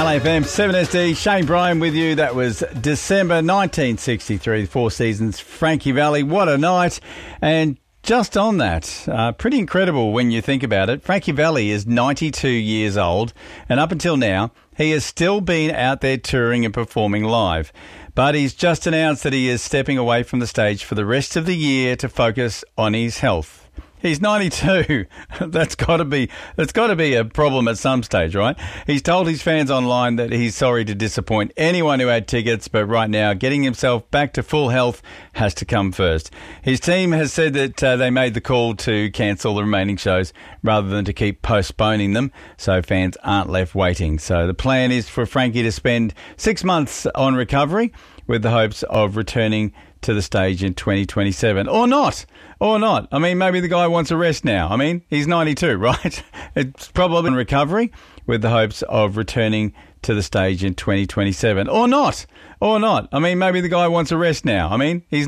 LAFM 7SD, Shane Bryan with you. That was December 1963, Four Seasons, Frankie Valli. What a night. And just on that, pretty incredible when you think about it. Frankie Valli is 92 years old, and up until now, he has still been out there touring and performing live. But he's just announced that he is stepping away from the stage for the rest of the year to focus on his health. He's 92. That's got to be a problem at some stage, right? He's told his fans online that he's sorry to disappoint anyone who had tickets, but right now, getting himself back to full health has to come first. His team has said that they made the call to cancel the remaining shows rather than to keep postponing them, so fans aren't left waiting. So the plan is for Frankie to spend 6 months on recovery with the hopes of returning to the stage in 2027. Or not. I mean, maybe the guy wants a rest now. I mean, he's 92, right? It's probably in recovery with the hopes of returning to the stage in 2027. Or not. I mean, maybe the guy wants a rest now. I mean, he's